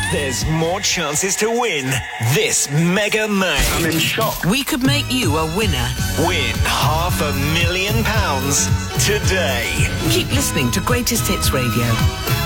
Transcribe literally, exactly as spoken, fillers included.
There's more chances to win this Mega May. I'm in shock. We could make you a winner. Win half a million pounds today. Keep listening to Greatest Hits Radio.